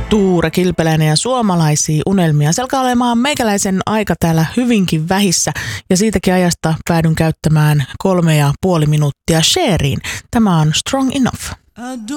Tuure Kilpeläinen ja suomalaisia unelmia. Se alkaa olemaan meikäläisen aika täällä hyvinkin vähissä ja siitäkin ajasta päädyn käyttämään 3,5 minuuttia Cheriin. Tämä on Strong Enough.